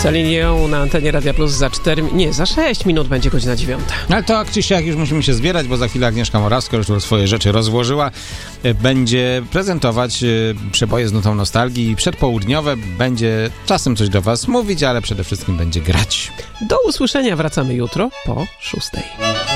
Celine Dion na antenie Radia Plus za 6 minut będzie godzina 9. Ale to jak już musimy się zbierać, bo za chwilę Agnieszka Morawska już swoje rzeczy rozłożyła. Będzie prezentować przeboje z nutą nostalgii. Przedpołudniowe będzie czasem coś do was mówić, ale przede wszystkim będzie grać. Do usłyszenia, wracamy jutro po 6.